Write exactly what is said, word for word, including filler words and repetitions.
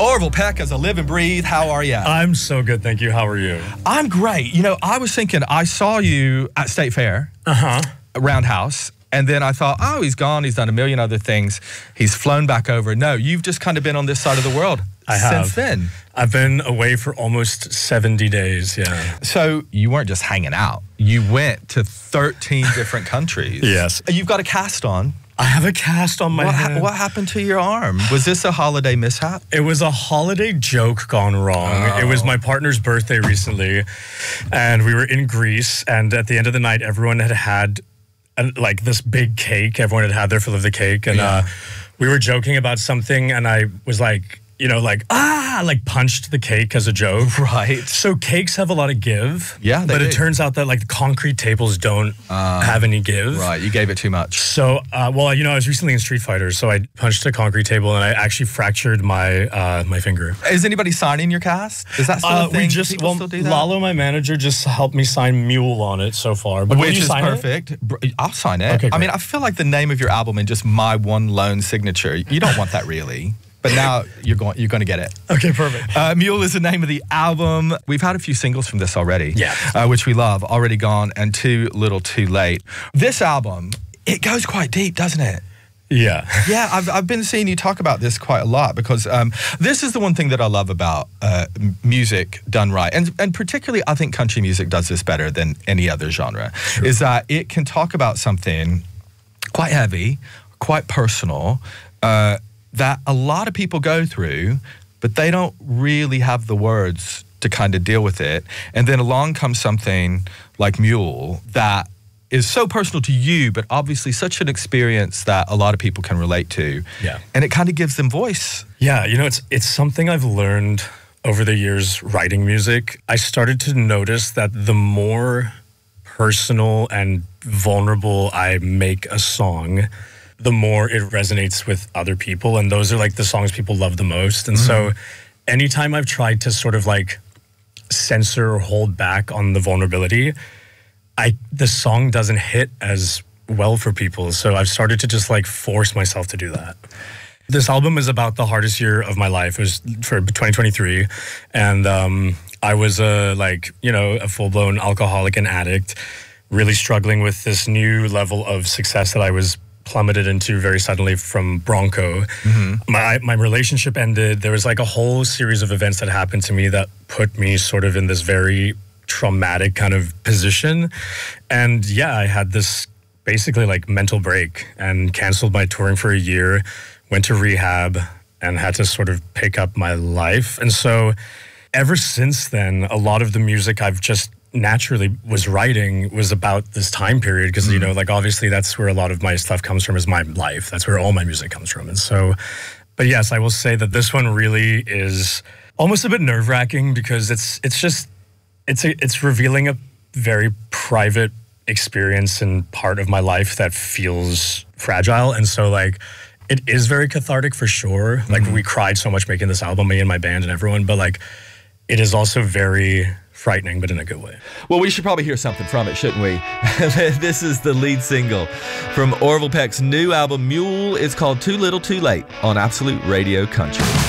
Orville Peck as a live and breathe. How are you? I'm so good, thank you. How are you? I'm great. You know, I was thinking, I saw you at State Fair, uh-huh. Roundhouse, and then I thought, oh, he's gone. He's done a million other things. He's flown back over. No, you've just kind of been on this side of the world I since have. then. I've been away for almost seventy days, yeah. So you weren't just hanging out. You went to thirteen different countries. Yes. You've got a cast on. I have a cast on my What, head. ha- what happened to your arm? Was this a holiday mishap? It was a holiday joke gone wrong. Oh. It was my partner's birthday recently, and we were in Greece, and at the end of the night, everyone had had a, like this big cake. Everyone had had their fill of the cake, and Yeah. uh, we were joking about something, and I was like, you know, like, ah, like punched the cake as a joke. Right. So cakes have a lot of give. Yeah, they But do. it turns out that like the concrete tables don't uh, have any give. Right, you gave it too much. So, uh, well, you know, I was recently in Street Fighter, so I punched a concrete table and I actually fractured my uh, my finger. Is anybody signing your cast? Is that still Uh, a thing? we just, People well, still do that? Lalo, my manager, just helped me sign Mule on it so far. But will Which you is sign it? perfect. Br- I'll sign it. Okay, I mean, great. I feel like the name of your album and just my one lone signature. You don't want that really. But now you're going you're going to get it. Okay, perfect. Uh, Mule is the name of the album. We've had a few singles from this already. Yeah. Uh, which we love. Already Gone and Too Little Too Late. This album, it goes quite deep, doesn't it? Yeah. Yeah, I've, I've been seeing you talk about this quite a lot because um, this is the one thing that I love about uh, m- music done right. And, and particularly, I think country music does this better than any other genre, Sure. is that it can talk about something quite heavy, quite personal, uh, that a lot of people go through, but they don't really have the words to kind of deal with it. And then along comes something like Mule that is so personal to you, but obviously such an experience that a lot of people can relate to. Yeah. And it kind of gives them voice. Yeah, you know, it's it's something I've learned over the years writing music. I started to notice that the more personal and vulnerable I make a song, the more it resonates with other people. And those are like the songs people love the most. And Mm-hmm. so anytime I've tried to sort of like censor or hold back on the vulnerability, I the song doesn't hit as well for people. So I've started to just like force myself to do that. This album is about the hardest year of my life. It was for twenty twenty-three. And um, I was a like, you know, a full-blown alcoholic and addict, really struggling with this new level of success that I was plummeted into very suddenly from Bronco. Mm-hmm. My my relationship ended. There was like a whole series of events that happened to me that put me sort of in this very traumatic kind of position. And yeah, I had this basically like mental break and canceled my touring for a year, went to rehab and had to sort of pick up my life. And so ever since then, a lot of the music I've just naturally was writing was about this time period because, mm. you know, like obviously that's where a lot of my stuff comes from is my life. That's where all my music comes from. And so, but yes, I will say that this one really is almost a bit nerve-wracking because it's it's just, it's a, it's revealing a very private experience and part of my life that feels fragile. And so like, it is very cathartic for sure. Mm-hmm. Like we cried so much making this album, me and my band and everyone, but like, it is also very frightening, but in a good way. Well, we should probably hear something from it, shouldn't we? This is the lead single from Orville Peck's new album, Mule. It's called Too Little Too Late on Absolute Radio Country.